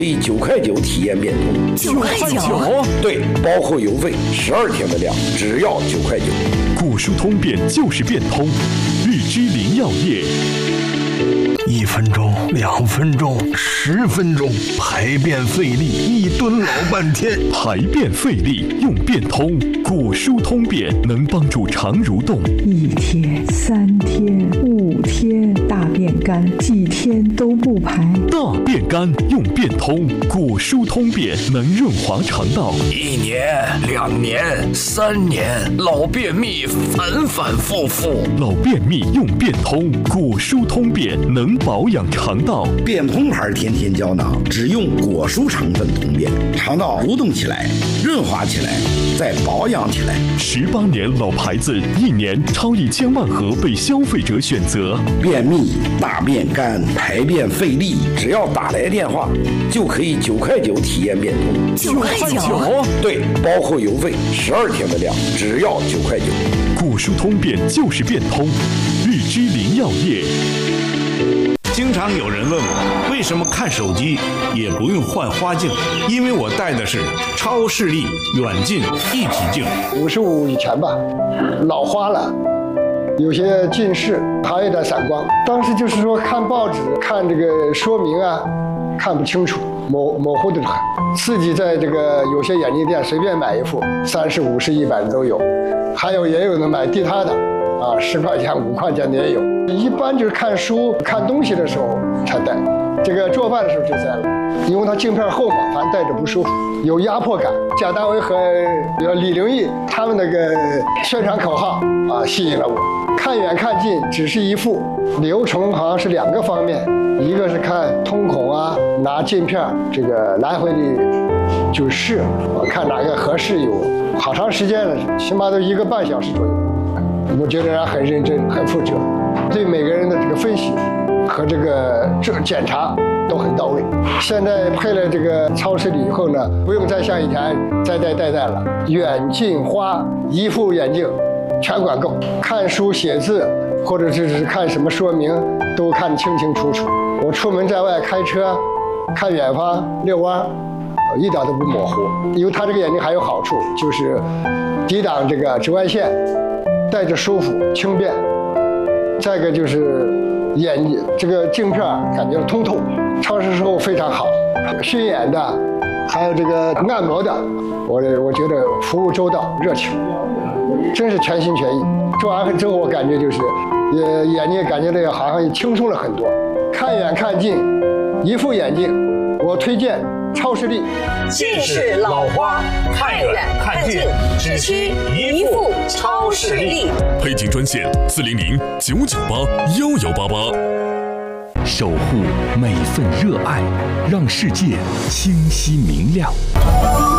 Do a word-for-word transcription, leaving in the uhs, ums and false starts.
以九块九体验变通。 九块九？ 对，包括邮费，十二天的量，只要九块九。 果蔬通便就是变通，日之林药业。 一分钟，两分钟，十分钟，排便费力，一蹲老半天。 排便费力用变通，果蔬通便能帮助肠蠕动。 一天、三天、五天，大便干，几天都不排。 大便干用变通，果蔬通便能润滑肠道。 一年、两年、三年，老便秘反反复复。 老便秘用变通，果蔬通便能保养肠道。 变通牌天天胶囊，只用果蔬成分通便，肠道蠕动起来，润滑起来，再保养起来。 十八年老牌子，一年超一千万盒被消费者选择。 便秘、大便干、排便费力，只要打来电话，就可以九块九体验变通。 九块九？ 对，包括邮费，十二天的量，只要九块九。 果蔬通便就是变通，日之林药业。 经常有人问我，为什么看手机也不用换花镜？因为我戴的是超视力远近一体镜。 五十五以前吧，老花了，有些近视，还有点散光。当时就是说看报纸，看这个说明啊，看不清楚，模模糊的很。自己在这个有些眼镜店随便买一副，三十、五十、一百的都有，还有也有的买地摊的。啊，十块钱、五块钱的也有。一般就是看书、看东西的时候才戴，这个做饭的时候就摘了，因为它镜片厚嘛，反正戴着不舒服，有压迫感。贾大为和李玲玉他们那个宣传口号啊，吸引了我。看远看近只是一副，流程好像是两个方面，一个是看瞳孔啊，拿镜片这个来回的就试，看哪个合适，有好长时间了，起码都一个半小时左右。我觉得人很认真，很负责，对每个人的这个分析和这个这检查都很到位。现在配了这个超视力以后呢，不用再像以前再戴戴戴了，远近花一副眼镜全管够，看书写字或者是看什么说明都看清清楚楚。我出门在外开车，看远方遛弯，一点都不模糊。因为它这个眼镜还有好处，就是抵挡这个紫外线。戴着舒服轻便，再一个就是眼这个镜片感觉通透，超视之后非常好，熏眼的，还有这个按摩的，我我觉得服务周到热情，真是全心全意。做完之后我感觉就是也眼睛感觉到好像轻松了很多，看远看近一副眼镜，我推荐超视力。 近视老花，看远看近只需一副超视力。 配镜专线四零零九九八幺幺八八。守护每份热爱，让世界清晰明亮。